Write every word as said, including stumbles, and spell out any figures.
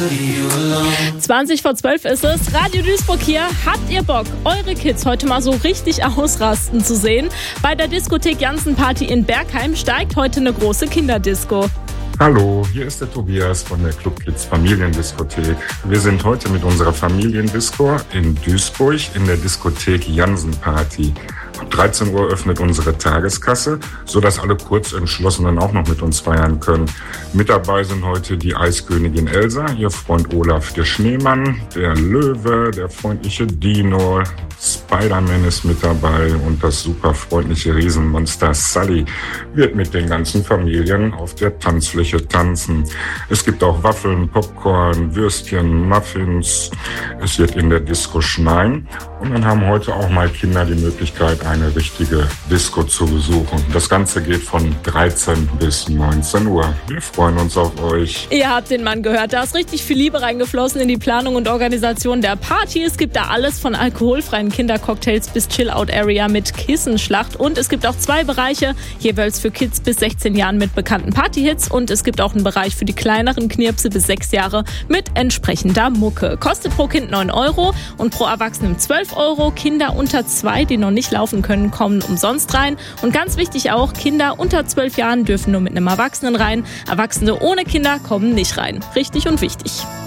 zwanzig vor zwölf ist es. Radio Duisburg hier. Habt ihr Bock, eure Kids heute mal so richtig ausrasten zu sehen? Bei der Diskothek Jansen Party in Bergheim steigt heute eine große Kinderdisco. Hallo, hier ist der Tobias von der Club Kids Familiendiskothek. Wir sind heute mit unserer Familiendisco in Duisburg in der Diskothek Jansen Party. Ab dreizehn Uhr öffnet unsere Tageskasse, sodass alle Kurzentschlossenen auch noch mit uns feiern können. Mit dabei sind heute die Eiskönigin Elsa, ihr Freund Olaf der Schneemann, der Löwe, der freundliche Dino, Spider-Man ist mit dabei und das super freundliche Riesenmonster Sully wird mit den ganzen Familien auf der Tanzfläche tanzen. Es gibt auch Waffeln, Popcorn, Würstchen, Muffins. Es wird in der Disco schneien und dann haben heute auch mal Kinder die Möglichkeit, eine richtige Disco zu besuchen. Das Ganze geht von dreizehn bis neunzehn Uhr. Wir freuen uns auf euch. Ihr habt den Mann gehört, da ist richtig viel Liebe reingeflossen in die Planung und Organisation der Party. Es gibt da alles von alkoholfreien Kindercocktails bis Chill-Out-Area mit Kissenschlacht und es gibt auch zwei Bereiche, jeweils für Kids bis sechzehn Jahren mit bekannten Partyhits und es gibt auch einen Bereich für die kleineren Knirpse bis sechs Jahre mit entsprechender Mucke. Kostet pro Kind neun Euro und pro Erwachsenen zwölf Euro. Kinder unter zwei, die noch nicht laufen können, kommen umsonst rein. Und ganz wichtig auch, Kinder unter zwölf Jahren dürfen nur mit einem Erwachsenen rein. Erwachsene ohne Kinder kommen nicht rein. Richtig und wichtig.